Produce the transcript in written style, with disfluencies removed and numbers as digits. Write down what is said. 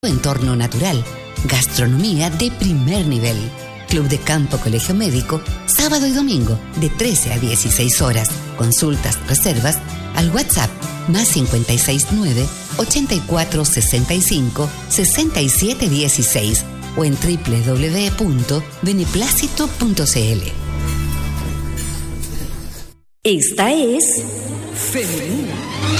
entorno natural, gastronomía de primer nivel. Club de Campo Colegio Médico, sábado y domingo, de 13 a 16 horas. Consultas, reservas, al WhatsApp, +569 84 65 67 16 o en www.beneplácito.cl. Esta es Femenina.